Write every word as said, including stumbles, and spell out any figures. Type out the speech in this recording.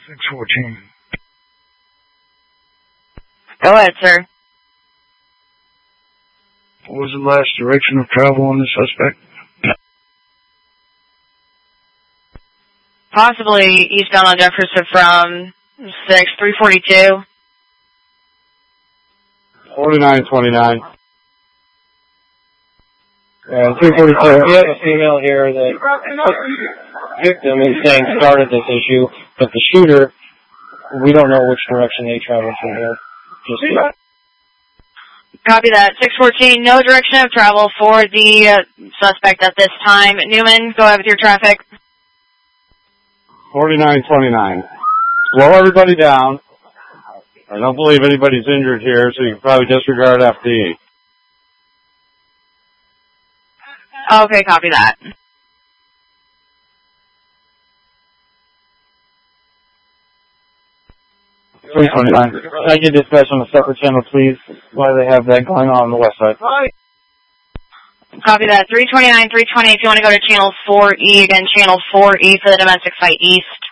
six fourteen. Go ahead, sir. What was the last direction of travel on the suspect? Possibly eastbound on Jefferson from six, three forty-two. forty-nine twenty-nine. Uh, three forty-two, we have a female here that victim is saying started this issue, but the shooter, we don't know which direction they traveled from here. Just Copy that. six fourteen, no direction of travel for the uh, suspect at this time. Newman, go ahead with your traffic. forty-nine twenty-nine. Slow everybody down. I don't believe anybody's injured here, so you can probably disregard F D E. Okay, copy that. three twenty-nine. Can I get dispatch on a separate channel, please, while they have that going on on the west side? Copy that. three twenty-nine, three twenty. If you want to go to channel four E, again, channel four E for the domestic site east.